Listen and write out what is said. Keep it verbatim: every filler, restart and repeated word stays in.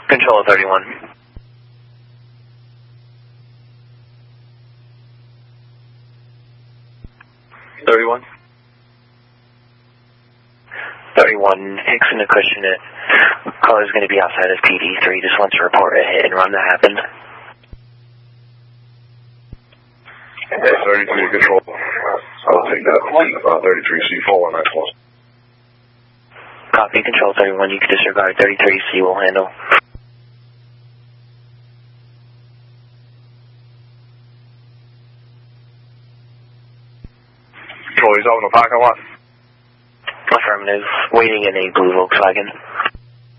Control thirty-one. thirty-one. thirty-one, Hickson to Cushionit. Caller's going to be outside of P D three. Just wants to report a hit and run that happened. Okay, thirty-three control. I'll take that. Uh, thirty-three C four one nine four. Copy, Control thirty-one. You can disregard thirty-three C will handle. Control, he's out in the parking lot. Affirmative. Waiting in a blue Volkswagen.